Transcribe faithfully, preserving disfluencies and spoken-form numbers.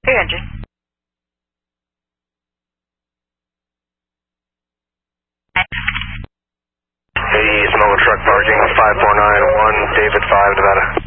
two hundred. Hey, Sonoma truck parking, five four nine one, David five, Nevada.